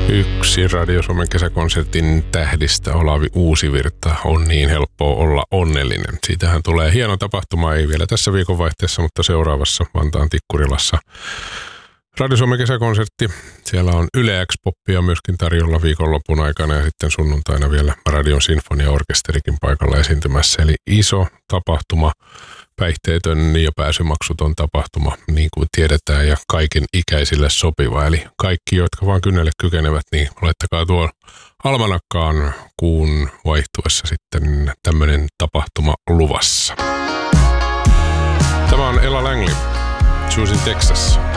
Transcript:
Yksi Radio Suomen kesäkonsertin tähdistä, Olavi Uusivirta, on niin helppoa olla onnellinen. Siitähän tulee hieno tapahtuma, ei vielä tässä viikonvaihteessa, mutta seuraavassa Vantaan Tikkurilassa. Radio Suomen kesäkonsertti, siellä on Yle X-poppia myöskin tarjolla viikonlopun aikana ja sitten sunnuntaina vielä Radion Sinfoniaorkesterikin paikalla esiintymässä. Eli iso tapahtuma, päihteetön ja pääsymaksuton tapahtuma, niin kuin tiedetään, ja kaiken ikäisille sopiva. Eli kaikki, jotka vaan kynnelle kykenevät, niin laittakaa tuon almanakkaan kuun vaihtuessa sitten tämmöinen tapahtuma luvassa. Tämä on Ella Langley, Choosing Texas.